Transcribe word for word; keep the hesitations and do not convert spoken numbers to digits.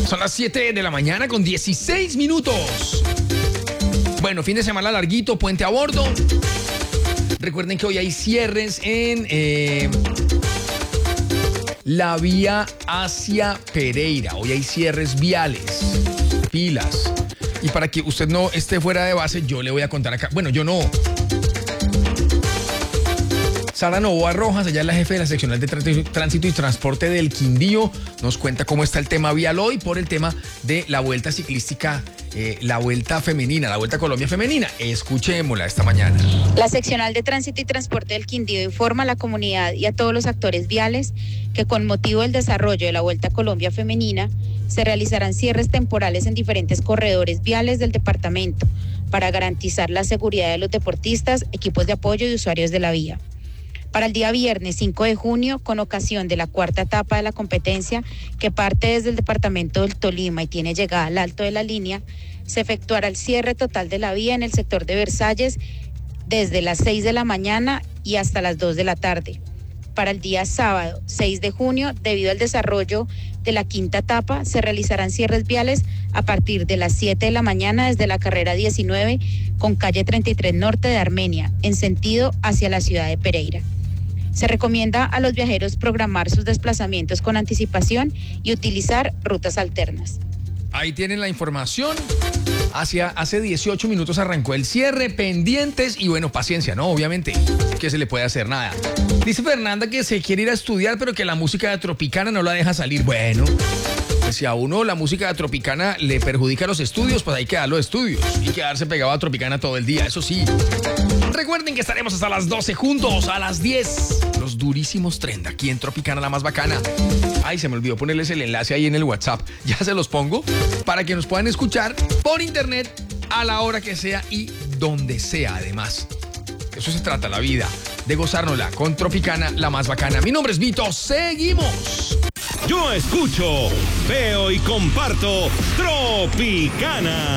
Son las siete de la mañana con dieciséis minutos. Bueno, fin de semana larguito, puente a bordo. Recuerden que hoy hay cierres en eh, la vía hacia Pereira. Hoy hay cierres viales, pilas. Y para que usted no esté fuera de base, yo le voy a contar acá. Bueno, yo no. Sara Novoa Rojas, ella es la jefe de la seccional de Tránsito y Transporte del Quindío, nos cuenta cómo está el tema vial hoy por el tema de la vuelta ciclística, eh, la vuelta femenina, la vuelta a Colombia femenina. Escuchémosla esta mañana. La seccional de Tránsito y Transporte del Quindío informa a la comunidad y a todos los actores viales que con motivo del desarrollo de la vuelta a Colombia femenina se realizarán cierres temporales en diferentes corredores viales del departamento para garantizar la seguridad de los deportistas, equipos de apoyo y usuarios de la vía. Para el día viernes cinco de junio, con ocasión de la cuarta etapa de la competencia, que parte desde el departamento del Tolima y tiene llegada al alto de la línea, se efectuará el cierre total de la vía en el sector de Versalles desde las seis de la mañana y hasta las dos de la tarde. Para el día sábado seis de junio, debido al desarrollo de la quinta etapa, se realizarán cierres viales a partir de las siete de la mañana desde la carrera diecinueve con calle treinta y tres Norte de Armenia, en sentido hacia la ciudad de Pereira. Se recomienda a los viajeros programar sus desplazamientos con anticipación y utilizar rutas alternas. Ahí tienen la información. Hacia, hace dieciocho minutos arrancó el cierre, pendientes y bueno, paciencia, ¿no? Obviamente, que se le puede hacer nada. Dice Fernanda que se quiere ir a estudiar, pero que la música de Tropicana no la deja salir. Bueno, pues si a uno la música de Tropicana le perjudica los estudios, pues hay que dar los estudios y quedarse pegado a Tropicana todo el día, eso sí. Recuerden que estaremos hasta las doce juntos, a las diez. Los durísimos trend aquí en Tropicana, la más bacana. Ay, se me olvidó ponerles el enlace ahí en el WhatsApp. Ya se los pongo para que nos puedan escuchar por internet a la hora que sea y donde sea, además. Eso se trata la vida, de gozárnosla con Tropicana, la más bacana. Mi nombre es Vito, seguimos. Yo escucho, veo y comparto Tropicana.